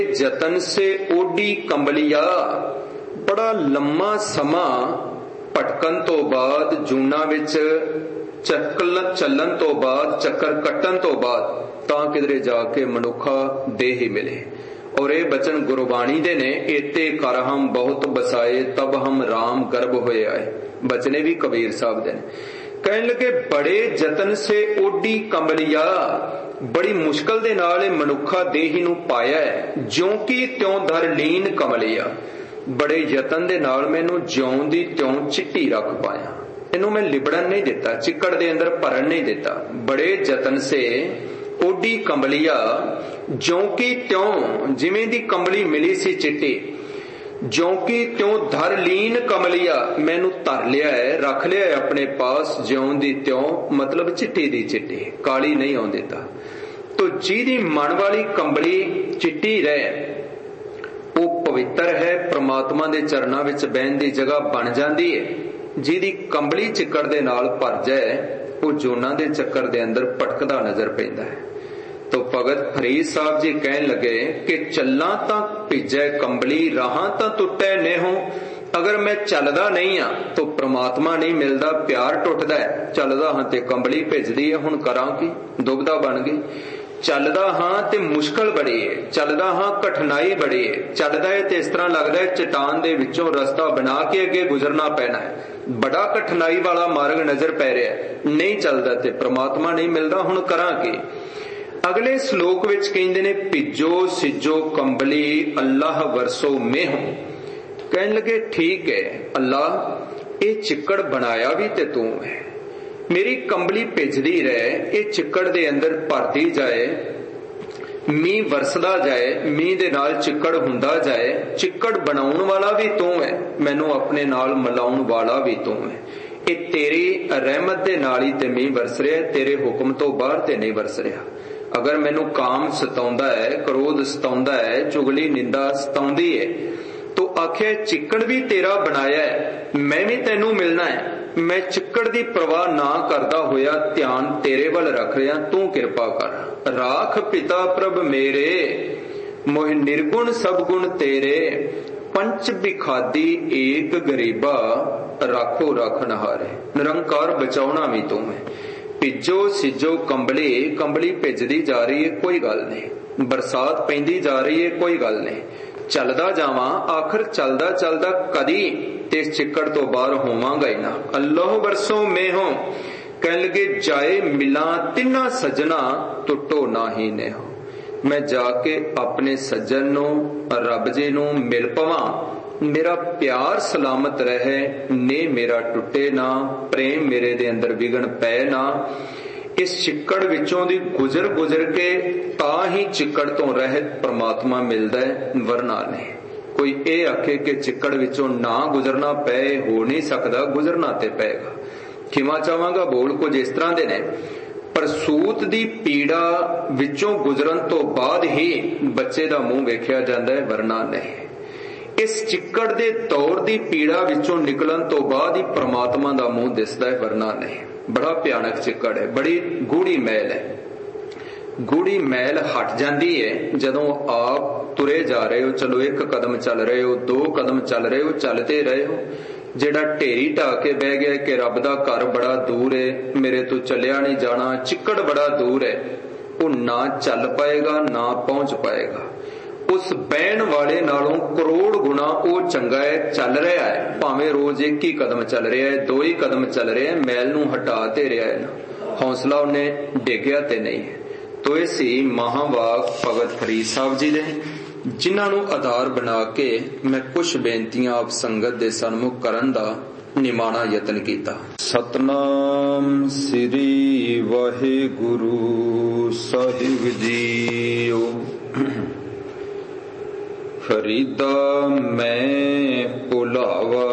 जतन से ओडी कंबलिया। बड़ा लम्मा समा भटकन तो बाद जूना विच चलन तो बाद चक्कर कट्टन तो बाद तां किधरे जाके मनुखा देह ही मिले। और ये बचन गुरबाणी दे ने, एते कर हम बहुत बसाए तब हम राम गर्भ होए आए। बचने भी कबीर साहब दे ने। कहने लगे बड़े जतन से ओडी कंबलिया, बड़ी मुश्किल दे नाल मनुखा देही नूं पाया है। ज्यों की त्यों धर लीन कमलिया, बड़े यतन दे नाल मैनू ज्यों दी त्यों चिट्टी रख पाया। इनू मैं लिबड़न नहीं दिता, चिक्कड़ दे अंदर भरन नहीं दिता। बड़े जतन से ओडी कंबलिया, ज्यों की त्यों, जिवें दी कंबली मिली सी चिट्टी, ज्यों की त्यों धर लीन कमलिया, मैनू धर लिया है, रख लिया है अपने पास। ज्यों दी त्यों मतलब चिट्टी दी चिट्टी, काली नहीं आउण दिता। तो जिहदी मन वाली कंबली चिट्टी रहे, वो पवित्र है, परमात्मा दे चरनां विच बहन दी जगह बन जाती है। जिहदी कंबली चिक्कड़ दे नाल भर जाए, वो जोनां दे चक्कर दे अंदर भटकदा नजर पैंदा है। तो भगत फरीद साहब जी कहन लगे कि चलां तां भिजै कंबली, राहां तां टुटै नेहों। अगर मैं चलदा नहीं हाँ तो परमात्मा नहीं मिलता, प्यार टुटदा है। चलदा हाँ ते कंबली भिजदी है, हुण करां की, दुविधा बन गई। चलदा हाँ ते मुश्किल बड़ी है, चलदा हाँ कठिनाई बड़ी है। चलदा है ते इस तरह लगदा है चट्टान दे विचों रस्ता बना के अगे गुजरना पैना है। बड़ा कठिनाई वाला मार्ग नजर पै रहा है, नहीं चलदा ते परमात्मा नहीं मिलता, हुण करां की। अगले श्लोक विच कहंदे ने भिजो सिजो कंबली अल्लाह वरसो मेहों। कहने लगे ठीक है अल्लाह, ये चिक्कड़ बनाया भी ते तू है, मेरी कंबली भिजदी रहे, ये चिक्कड़ दे अंदर भरदी जाए, मीह वरसदा जाए, मीह दे नाल चिक्कड़ हुंदा जाए। चिक्कड़ बनाउण वाला भी तू है, मैनू अपने नाल मिलाउण वाला भी तू है। ये तेरी रहमत दे नाल ही ते मीह वरस रहा, तेरे हुक्म तो बाहर ते नहीं वरस रहा। अगर मैनू काम सताउंदा है, क्रोध सताउंदा है, चुगली निंदा सताउंदी है, तो आखे चिक्कड़ भी तेरा बनाया है, मैं भी तेनू मिलना है। मैं चिक्कड़ दी परवाह ना करदा होया ध्यान तेरे वल रख रहा, तू किरपा कर। राख पिता प्रभ मेरे, मोह निर्गुण सब गुण तेरे। पंच बिखादी एक गरीबा, राखो रखनहारे। निरंकार बचाउणा भी तू है। भिजो सिजो कंबली, कंबली भिजदी जा रही है कोई गल नहीं, बरसात पैंदी जा रही है कोई गल नहीं। चलदा जावां, आखिर चलदा चलदा कदी ते इस चिक्कड़ तो बाहर होवांगा ही ना। अल्लाह वरसों मेहों। कहन लगे जाए मिला तिन्ना सजना, टुटो ना ही नेहो। मैं जाके अपने सज्जन नू, रब जी नू मिल पवां, मेरा प्यार सलामत रहे, ने मेरा टुटे ना, प्रेम मेरे दे अंदर विघन पै ना। इस चिक्कड़ विचों दी गुजर गुजर के तां ही चिक्कड़ तो रहत परमात्मा मिलदा है, वरना नहीं। कोई ये आखे कि चिक्कड़ विचों ना गुजरना पै, हो नहीं सकता, गुजरना ते पेगा। खिमा चाहांगा बोल कुछ इस तरह दे ने, परसूत दी पीड़ा विचों गुजरन तो बाद ही बच्चे दा मुंह वेखिया जांदा है, वरना नहीं। इस चिक्कड़ दे दौर दी पीड़ा विचों निकलन तो बाद ही परमात्मा दा मुंह दिसदा है, वरना नहीं। बड़ा भयानक चिक्कड़ है, बड़ी गूढ़ी मैल है। गूढ़ी मैल हट जाती है जदों आप तुरे जा रहे हो। चलो एक कदम चल रहे हो, दो कदम चल रहे हो, चलते रहे हो। जेड़ा ढेरी ढा के बह गया कि रब दा घर बड़ा दूर है, मेरे तो चलिया नहीं जाना, चिक्कड़ बड़ा दूर है, वो ना चल पाएगा ना पहुंच पाएगा। उस बहन वाले नालों करोड़ गुना वो चंगा है, चल रहा है, भावें रोज एक ही कदम चल रहा है, दो ही कदम चल रहे हैं, मैल नू हटा ते रहा है ना, हौसला उन्हें डिग्या ते नहीं है। तो इसी महावाक भगत फरीद साहब जी ने, जिन्होंने आधार बना के मैं कुछ बेनतियां आप संगत दे सन्मुख करन दा निमाना यतन किया। सतनाम श्री वाहिगुरु साहिब जीओ। फरीदा मैं भुलावा